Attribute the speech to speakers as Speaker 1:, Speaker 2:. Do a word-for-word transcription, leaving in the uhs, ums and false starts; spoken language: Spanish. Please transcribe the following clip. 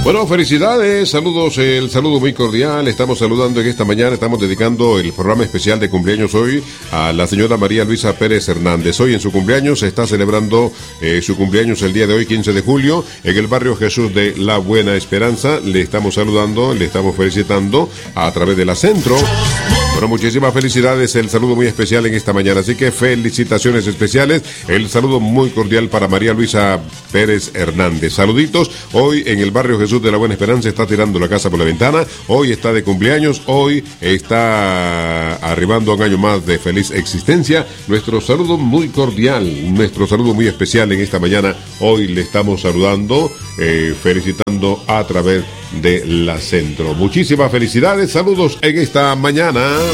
Speaker 1: Bueno, felicidades, saludos, el saludo muy cordial. Estamos saludando en esta mañana, estamos dedicando el programa especial de cumpleaños hoy a la señora María Luisa Pérez Hernández. Hoy en su cumpleaños se está celebrando eh, su cumpleaños el día de hoy, quince de julio, en el barrio Jesús de la Buena Esperanza. Le estamos saludando, le estamos felicitando a través de la Centro. Bueno, muchísimas felicidades, el saludo muy especial en esta mañana, así que felicitaciones especiales, el saludo muy cordial para María Luisa Pérez Hernández. Saluditos, hoy en el barrio Jesús de la Buena Esperanza está tirando la casa por la ventana, hoy está de cumpleaños, hoy está arribando a un año más de feliz existencia. Nuestro saludo muy cordial, nuestro saludo muy especial en esta mañana, hoy le estamos saludando, eh, felicitando a través de la Centro. Muchísimas felicidades, saludos en esta mañana.